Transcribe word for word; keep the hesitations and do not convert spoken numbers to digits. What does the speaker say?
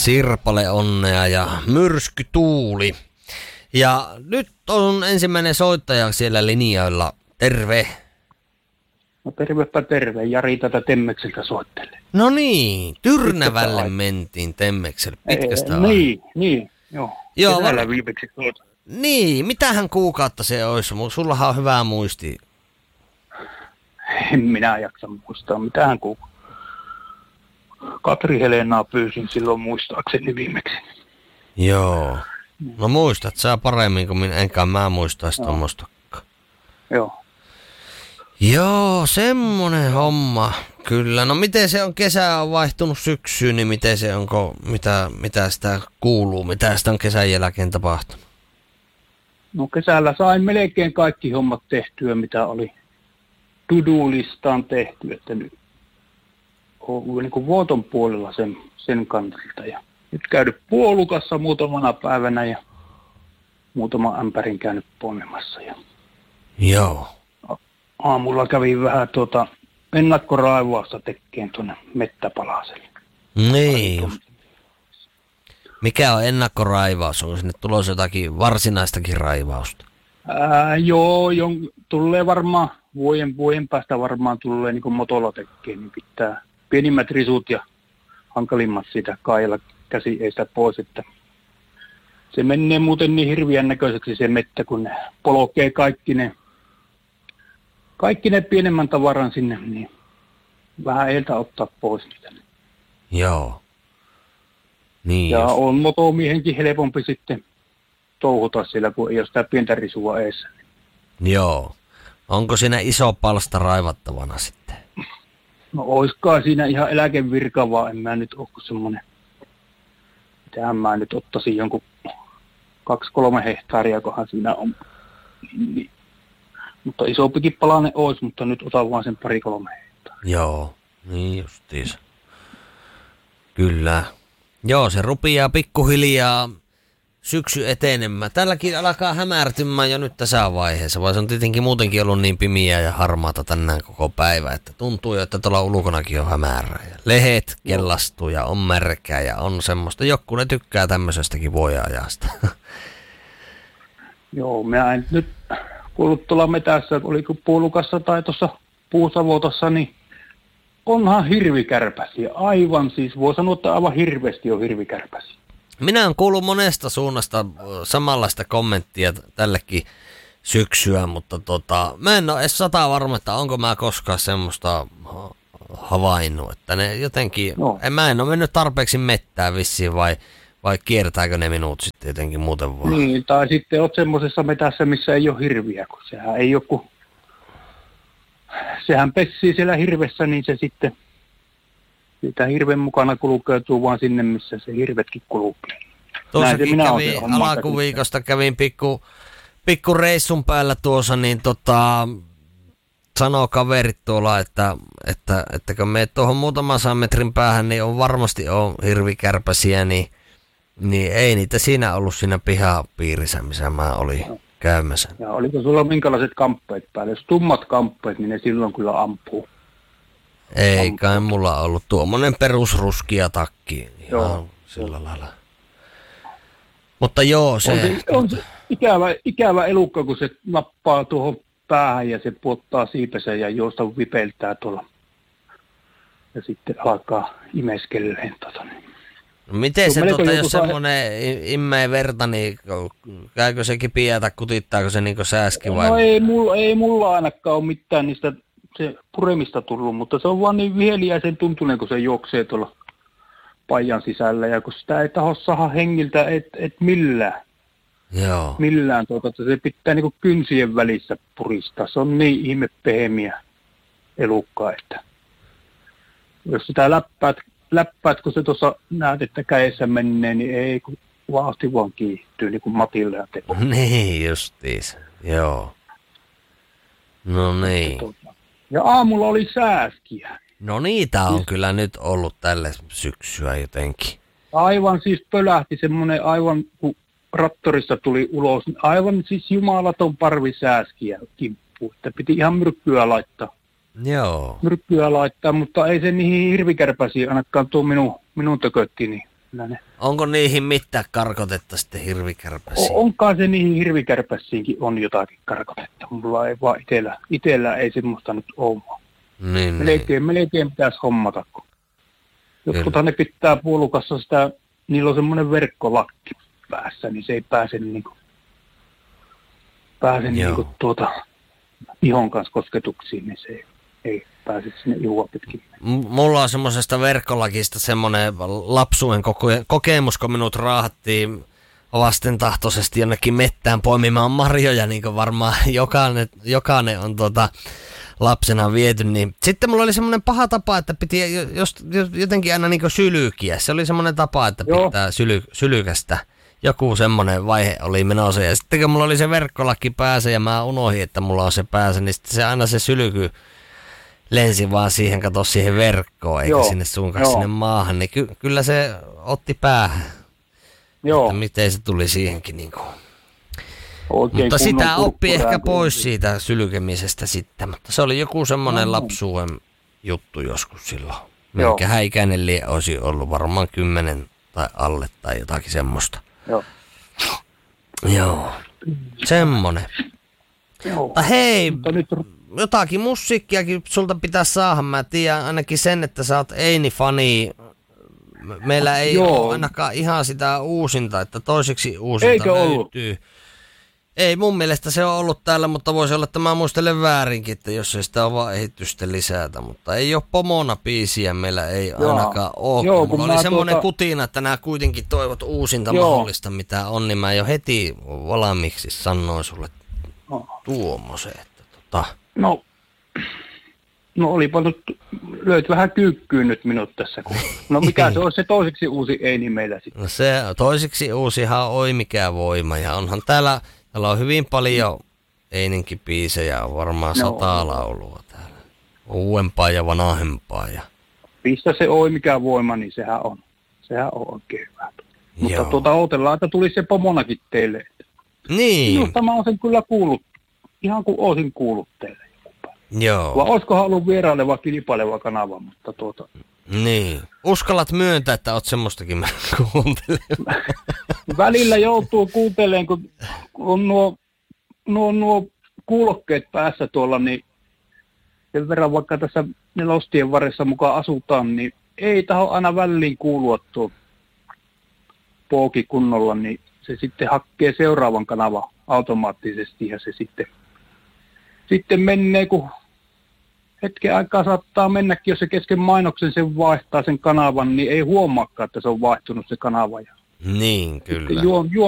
Sirpale onnea ja myrsky tuuli. Ja nyt on ensimmäinen soittaja siellä linjoilla. Terve. No tervepä terve. Jari tätä Temmekseltä soittelee. No niin, Tyrnävälle mentiin Temmekselle pitkästä aikaa. Niin, niin, joo. Joo, Kesällä var... viimeksi soitin. Niin, mitähän kuukautta se olisi? Sullahan on hyvä muisti. En minä jaksa muistaa, mitähän kuukautta. Katri Helenaa pyysin silloin muistaakseni viimeksi. Joo. No muistat sä paremmin kuin minä, enkä mä muistaisi no. Tuommoistakaan. Joo. Joo, semmonen homma. Kyllä. No miten se on, kesä on vaihtunut syksyyn, niin miten se onko, mitä, mitä sitä kuuluu, mitä sitä on kesän jälkeen tapahtunut? No kesällä sain melkein kaikki hommat tehtyä, mitä oli to-do-listaan tehty, että nyt on niin kuin Vuoton puolella sen, sen kantilta. Ja nyt käynyt Puolukassa muutamana päivänä ja muutama ämpärin käynyt ponnemassa. Ja joo. Aamulla kävin vähän tuota ennakkoraivausta tekemään tuonne Mettäpalaselle. Niin. Mikä on ennakkoraivaus? Onko sinne tulossa jotakin varsinaistakin raivausta? Ää, joo, jon, tulee varmaan, vuoden, vuoden päästä varmaan tulee niin kuin motolla tekemään, niin pitää pienimmät risut ja hankalimmat siitä kailla käsi ei sitä pois, että se menee muuten niin hirviän näköiseksi se mettä, kun ne polkee kaikki ne, kaikki ne pienemmän tavaran sinne, niin vähän eiltä ottaa pois niitä. Joo. Niin ja just. on motomiehenkin helpompi sitten touhuta siellä, kun ei ole sitä pientä risua eessä. Joo. Onko siinä iso palsta raivattavana sitten? No oiskaan siinä ihan eläkevirka, vaan en mä nyt ole kuin semmoinen, mitähän mä nyt ottaisin jonkun kaksi kolme hehtaaria, kohan siinä on. Niin. Mutta isompikin palanen olisi, mutta nyt otan vaan sen pari kolme hehtaaria. Joo, niin justiinsa. Kyllä. Joo, se rupeaa pikkuhiljaa syksy etenemään. Tälläkin alkaa hämärtymään jo nyt tässä vaiheessa, vai se on tietenkin muutenkin ollut niin pimiä ja harmaata tänään koko päivä, että tuntuu jo, että tuolla ulkonakin on hämärää. Lehet kellastuu ja on märkää ja on semmoista. Joku ne tykkää tämmöisestäkin vuodenajasta. Joo, minä en nyt kuullut tuolla metässä, oliko Puolukassa tai tuossa Puusavotossa, niin onhan hirvikärpäsiä. Aivan siis, voi sanoa, että aivan hirveästi on hirvikärpäsiä. Minä olen kuullut monesta suunnasta samanlaista kommenttia tällekin syksyä, mutta tota, mä en ole edes sata varma, että onko mä koskaan semmoista havainnut, että ne jotenkin, no. en, mä en ole mennyt tarpeeksi mettään vissiin vai, vai kiertääkö ne minut sitten jotenkin muuten vaan. Niin, tai sitten oot semmoisessa metässä, missä ei ole hirviä, kun sehän ei ole, kun sehän pessii siellä hirvessä, niin se sitten sitä hirven mukana kulkeutuu vaan sinne, missä se hirvetkin kulkee. Tuossakin kävin alkuviikosta, kävin pikku, pikku reissun päällä tuossa, niin tota, sanoo kaverit tuolla, että, että, että kun meet tuohon muutaman sadan metrin päähän, niin on varmasti on hirvikärpäsiä, niin, niin ei niitä siinä ollut siinä pihapiirissä, missä mä olin no. käymässä. Ja oliko sulla minkälaiset kamppeet päällä? Jos tummat kamppeet, niin ne silloin kyllä ampuu. Ei kai mulla ollut tuommoinen perusruskia takki ihan joo. sillä lailla. Mutta joo, se... On se, on se ikävä, ikävä elukka, kun se nappaa tuohon päähän ja se puottaa siipensä ja juosta vipeltää tuolla. Ja sitten alkaa imeskelleen. Tota. No miten se, se tota, jos saa... semmoinen immee verta, niin käykö se kipiä tai kutittaako se niin kuin sääski vai? No ei mulla, ei mulla ainakaan ole mitään niistä se puremista tullut, mutta se on vaan niin viheliäisen tuntunen, kun se juoksee tuolla pajan sisällä. Ja kun sitä ei taho saada hengiltä, et, et millään. Joo. Millään tuota, se pitää niinku kynsien välissä puristaa. Se on niin ihme pehmeä elukka, että jos sitä läppäät, läppäät kun se tuossa näet, että kädessä menee, niin ei, kun vauhti vaan kiihtyy, niin kuin Matille ja Teko. Niin justiis, joo. No niin. Ja aamulla oli sääskiä. No niitä on siis, kyllä nyt ollut tälle syksyä jotenkin. Aivan siis pölähti semmoinen aivan, kun traktorista tuli ulos, aivan siis jumalaton parvi sääskiä kimppuun, että piti ihan myrkkyä laittaa. Joo. Myrkkyä laittaa, mutta ei se niihin hirvikärpäisiin ainakaan tuo minun, minun tökötti, niin Kyllä ne. Onko niihin mitään karkotetta sitten hirvikärpäsiin? O- onkaan se niihin hirvikärpäsiinkin on jotakin karkotetta. Mulla ei vaan itellä, itellä ei semmoista nyt ole. Niin, melkein, niin. melkein pitäisi hommata. Jotkuthan ne pitää puolukassa sitä, niillä on semmoinen verkkolakki päässä, niin se ei pääse niinku, pääse niinku tuota ihon kanssa kosketuksiin, niin se ei, ei pääse sinne ihua pitkin. M- mulla on semmoisesta verkkolakista semmoinen lapsuuden koke- kokemus, kun minut raahattiin vastentahtoisesti jonnekin mettään poimimaan marjoja, niin kuin varmaan jokainen, jokainen on tota lapsena viety, niin sitten mulla oli semmoinen paha tapa, että piti just, jotenkin aina niin kuin sylkyä. Se oli semmoinen tapa, että Joo. pitää syly, sylykästä. Joku semmoinen vaihe oli menossa. Ja sitten kun mulla oli se verkkolakki päässä ja mä unohdin, että mulla on se päässä, niin sitten se aina se sylky lensi vaan siihen, kato siihen verkkoon, eikä Joo. sinne suunkaan sinne maahan. Niin ky- kyllä se otti päähän. Joo. Että miten se tuli siihenkin niin kuin. Oikein Mutta kunnon sitä oppi ehkä kurkkurääky. pois siitä sylkemisestä sitten. Mutta se oli joku semmoinen No. lapsuuden juttu joskus silloin. Joo. Minkähän ikäinen lie olisi ollut, varmaan kymmenen tai alle tai jotakin semmoista. Joo. Joo, semmonen. Joo. Mutta hei, Mutta nyt jotakin musiikkiakin sulta pitää saada. Mä tiedän ainakin sen, että sä oot Eini-fani. Meillä ei Joo. ole ainakaan ihan sitä uusinta, että toiseksi uusinta Eikö ollut? löytyy. Ei, mun mielestä se on ollut täällä, mutta voisi olla, että mä muistelen väärinkin, että jos ei sitä ole vaan ehitystä lisätä. Mutta ei ole pomona biisiä, meillä ei Joo. ainakaan ole. Joo, Mulla kun oli mä semmoinen tuota- kutina, että nämä kuitenkin toivot uusinta Joo. mahdollista, mitä on, niin mä jo heti valmiiksi sanoin sulle no, tuommoisen, että tota... no, no olipa nyt, löyt vähän kyykkyyn nyt minut tässä. Kun, no mikä se olisi se toiseksi uusi Eini meillä sitten? No se toiseksi uusihan oi mikä voima, ja onhan täällä, täällä on hyvin paljon Eininkin biisejä, on varmaan No. sata laulua täällä. Uudempaa ja vanhempaa. Ja... Pistä se oi mikä voima, niin sehän on. Sehän on oikein hyvä. Mutta Joo. tuota odotellaan, että tulisi se pomonakin teille. Niin, Minusta mä oon sen kyllä kuullut, ihan kuin olisin kuullut teille. joo, Vai olisikohan ollut vieraileva, kilpaileva kanava, mutta tuota... niin. Uskallat myöntää, että oot semmoistakin mä kuuntelen. Välillä joutuu kuuntelemaan, kun on nuo, nuo, nuo kuulokkeet päässä tuolla, niin sen verran vaikka tässä nelostien varressa mukaan asutaan, niin ei taho aina väliin kuulua tuo pooki kunnolla, niin se sitten hakkee seuraavan kanavan automaattisesti ja se sitten, sitten menee, kun hetken aikaa saattaa mennäkin, jos se kesken mainoksen sen vaihtaa sen kanavan, niin ei huomaakaan, että se on vaihtunut se kanava. Ja Niin, kyllä. juon, juon